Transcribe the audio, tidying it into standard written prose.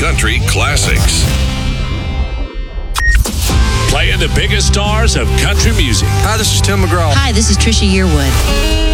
country classics. Playing the biggest stars of country music. Hi, this is Tim McGraw. Hi, this is Trisha Yearwood.